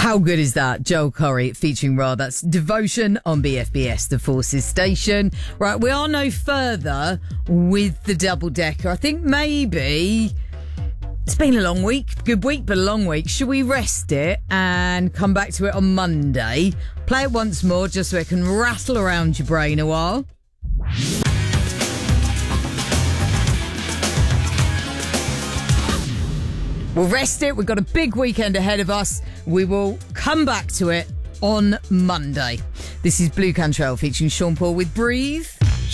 How good is that? Joel Corry featuring Ra. That's Devotion on BFBS, the Forces station. Right, we are no further with the double decker. I think maybe it's been a long week. Good week, but a long week. Should we rest it and come back to it on Monday? Play it once more just so it can rattle around your brain a while. We'll rest it. We've got a big weekend ahead of us. We will come back to it on Monday. This is Blue Cantrell featuring Sean Paul with Breathe.